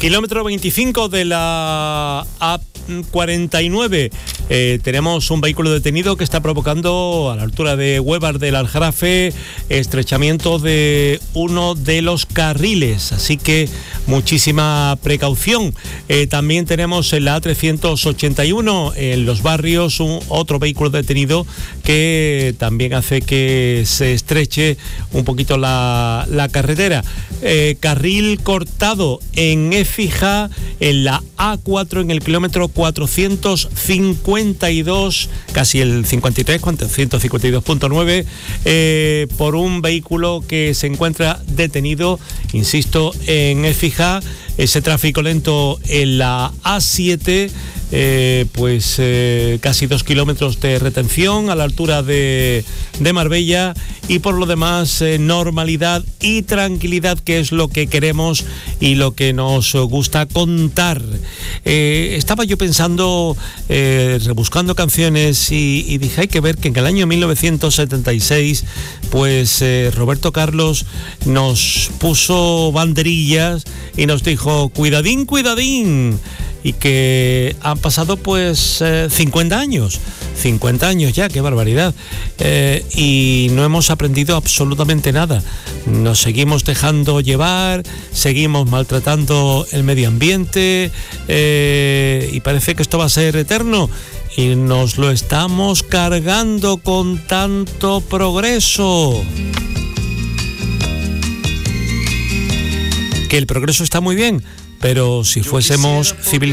Kilómetro 25 de la A49. Tenemos un vehículo detenido que está provocando a la altura de Huevar del Aljarafe estrechamiento de uno de los carriles, así que muchísima precaución. También tenemos en la A381 en Los Barrios otro vehículo detenido que también hace que se estreche un poquito la carretera. Carril cortado en Écija en la A4 en el kilómetro 452, casi el 53, 452.9, por un vehículo que se encuentra detenido, insisto, en Écija. Ese tráfico lento en la A7, casi 2 kilómetros de retención a la altura de Marbella, y por lo demás normalidad y tranquilidad, que es lo que queremos y lo que nos gusta contar. Estaba yo pensando, rebuscando canciones, y dije, hay que ver que en el año 1976 Roberto Carlos nos puso banderillas y nos dijo: cuidadín, cuidadín, y que han pasado 50 años ya, qué barbaridad, y no hemos aprendido absolutamente nada. Nos seguimos dejando llevar, seguimos maltratando el medio ambiente, y parece que esto va a ser eterno, y nos lo estamos cargando con tanto progreso. Que el progreso está muy bien, pero si fuésemos civilizados